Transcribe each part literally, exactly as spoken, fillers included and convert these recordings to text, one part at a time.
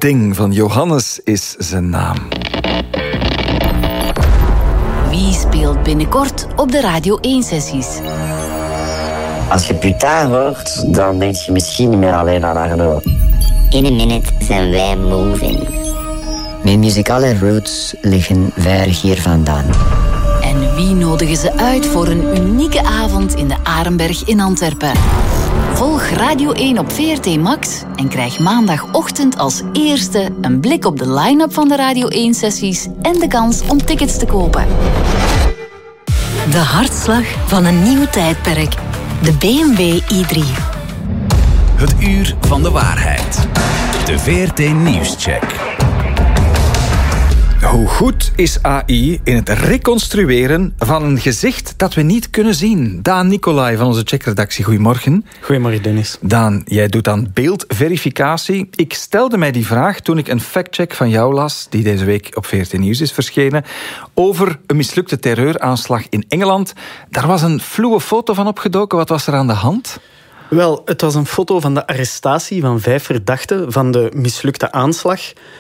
ding van Johannes is zijn naam. Wie speelt binnenkort op de Radio één-sessies? Als je Putain hoort, dan denk je misschien niet meer alleen aan Arno. In een minute zijn wij moving. Mijn muzikale roots liggen ver hier vandaan. En wie nodigen ze uit voor een unieke avond in de Arenberg in Antwerpen? Volg Radio één op V R T Max en krijg maandagochtend als eerste een blik op de line-up van de Radio één-sessies en de kans om tickets te kopen. De hartslag van een nieuw tijdperk. De B M W i drie. Het uur van de waarheid. De V R T Nieuwscheck. Hoe goed is A I in het reconstrueren van een gezicht dat we niet kunnen zien? Daan Nicolai van onze checkredactie, goedemorgen. Goedemorgen, Dennis. Daan, jij doet aan beeldverificatie. Ik stelde mij die vraag toen ik een factcheck van jou las, die deze week op V R T Nieuws is verschenen, over een mislukte terreuraanslag in Engeland. Daar was een fluwe foto van opgedoken. Wat was er aan de hand? Wel, het was een foto van de arrestatie van vijf verdachten van de mislukte aanslag.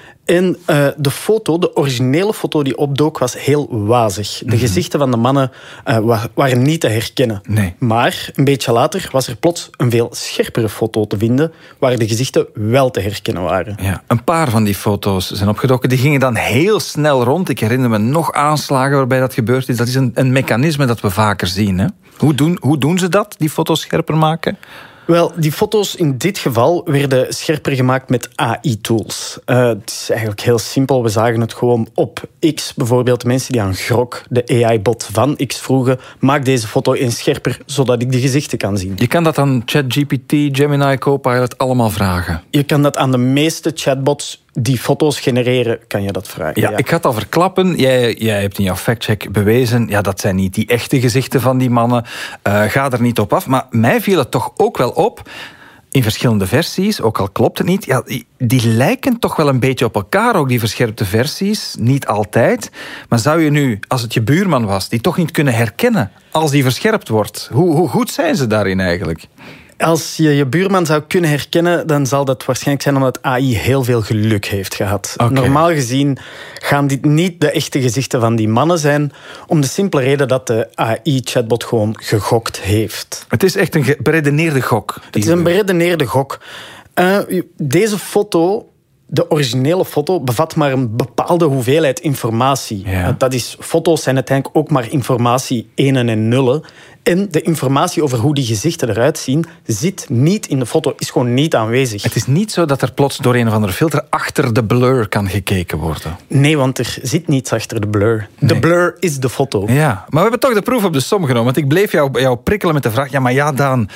En uh, de foto, de originele foto die opdook, was heel wazig. De mm-hmm. gezichten van de mannen uh, waren niet te herkennen. Nee. Maar een beetje later was er plots een veel scherpere foto te vinden, waar de gezichten wel te herkennen waren. Ja, een paar van die foto's zijn opgedoken. Die gingen dan heel snel rond. Ik herinner me nog aanslagen waarbij dat gebeurd is. Dat is een, een mechanisme dat we vaker zien. Hè? Hoe doen, hoe doen ze dat, die foto's scherper maken? Wel, die foto's in dit geval werden scherper gemaakt met A I-tools. Uh, het is eigenlijk heel simpel. We zagen het gewoon op X. Bijvoorbeeld mensen die aan Grok, de A I-bot van X, vroegen: maak deze foto eens scherper, zodat ik de gezichten kan zien. Je kan dat aan ChatGPT, Gemini, Copilot allemaal vragen. Je kan dat aan de meeste chatbots die foto's genereren, kan je dat vragen. Ja, ja. Ik ga het al verklappen. Jij, jij hebt in jouw factcheck bewezen, ja, dat zijn niet die echte gezichten van die mannen. Uh, ga er niet op af. Maar mij viel het toch ook wel op, in verschillende versies, ook al klopt het niet, ja, die, die lijken toch wel een beetje op elkaar, ook die verscherpte versies. Niet altijd. Maar zou je nu, als het je buurman was, die toch niet kunnen herkennen als die verscherpt wordt? Hoe, hoe goed zijn ze daarin eigenlijk? Als je je buurman zou kunnen herkennen, dan zal dat waarschijnlijk zijn omdat A I heel veel geluk heeft gehad. Okay. Normaal gezien gaan dit niet de echte gezichten van die mannen zijn, om de simpele reden dat de A I-chatbot gewoon gegokt heeft. Het is echt een beredeneerde gok. Het is een beredeneerde gok. Uh, deze foto, de originele foto, bevat maar een bepaalde hoeveelheid informatie. Ja. Dat is, foto's zijn uiteindelijk ook maar informatie, enen en nullen. En de informatie over hoe die gezichten eruit zien, zit niet in de foto, is gewoon niet aanwezig. Het is niet zo dat er plots door een of andere filter achter de blur kan gekeken worden. Nee, want er zit niets achter de blur. De Nee. blur is de foto. Ja, maar we hebben toch de proef op de som genomen. Want ik bleef jou, jou prikkelen met de vraag, ja, maar ja, Daan,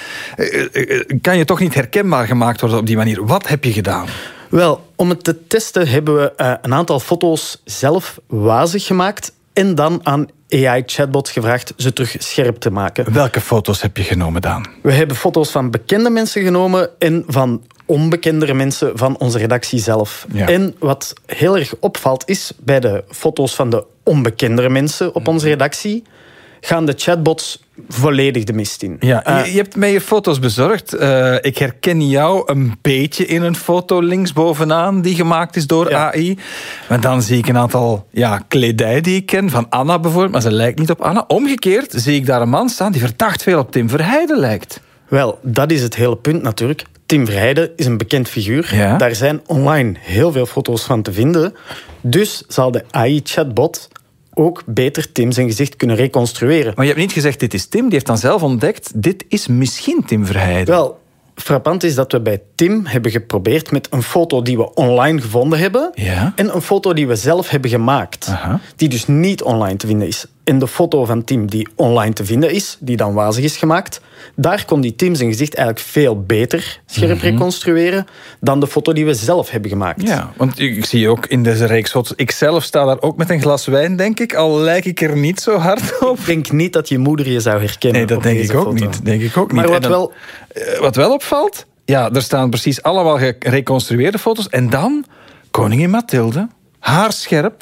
kan je toch niet herkenbaar gemaakt worden op die manier? Wat heb je gedaan? Wel, om het te testen hebben we uh, een aantal foto's zelf wazig gemaakt en dan aan A I-chatbots gevraagd ze terug scherp te maken. Welke foto's heb je genomen, Daan? We hebben foto's van bekende mensen genomen en van onbekendere mensen van onze redactie zelf. Ja. En wat heel erg opvalt is, bij de foto's van de onbekendere mensen op onze redactie gaan de chatbots volledig de mist in. Ja, Uh, je, je hebt mij je foto's bezorgd. Uh, ik herken jou een beetje in een foto linksbovenaan die gemaakt is door Ja. A I. Maar dan zie ik een aantal ja, kledij die ik ken, van Anna bijvoorbeeld, maar ze lijkt niet op Anna. Omgekeerd zie ik daar een man staan die verdacht veel op Tim Verheijden lijkt. Wel, dat is het hele punt natuurlijk. Tim Verheijden is een bekend figuur. Ja. Daar zijn online heel veel foto's van te vinden. Dus zal de A I-chatbot ook beter Tim zijn gezicht kunnen reconstrueren. Maar je hebt niet gezegd, dit is Tim. Die heeft dan zelf ontdekt, dit is misschien Tim Verheijden. Wel, frappant is dat we bij Tim hebben geprobeerd met een foto die we online gevonden hebben Ja. en een foto die we zelf hebben gemaakt, Aha. die dus niet online te vinden is. En de foto van Tim die online te vinden is, die dan wazig is gemaakt, daar kon die Tim zijn gezicht eigenlijk veel beter scherp Mhm. reconstrueren dan de foto die we zelf hebben gemaakt. Ja, want ik zie ook in deze reeks foto's, ik zelf sta daar ook met een glas wijn, denk ik, al lijk ik er niet zo hard op. Ik denk niet dat je moeder je zou herkennen. Nee, dat op denk deze ik ook foto. niet. Denk ik ook niet. Maar wat En dan- wel... Uh, wat wel opvalt, ja, er staan precies allemaal gereconstrueerde foto's. En dan koningin Mathilde, haarscherp.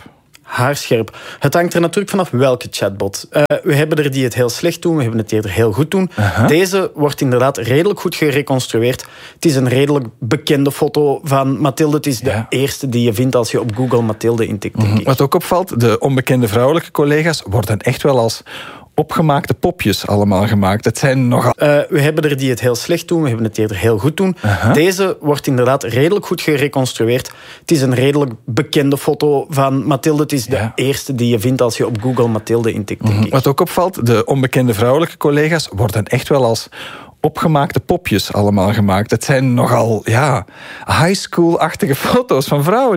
haarscherp. Het hangt er natuurlijk vanaf welke chatbot. Uh, we hebben er die het heel slecht doen, we hebben het die er heel goed doen. Uh-huh. Deze wordt inderdaad redelijk goed gereconstrueerd. Het is een redelijk bekende foto van Mathilde. Het is de ja. eerste die je vindt als je op Google Mathilde intikt. Mm-hmm. Wat ook opvalt, de onbekende vrouwelijke collega's worden echt wel als opgemaakte popjes allemaal gemaakt. Het zijn nogal... Uh, we hebben er die het heel slecht doen, we hebben het die er heel goed doen. Uh-huh. Deze wordt inderdaad redelijk goed gereconstrueerd. Het is een redelijk bekende foto van Mathilde. Het is de ja. eerste die je vindt als je op Google Mathilde intikt. Mm-hmm. Wat ook opvalt, de onbekende vrouwelijke collega's worden echt wel als opgemaakte popjes allemaal gemaakt. Het zijn nogal ja, high school-achtige foto's van vrouwen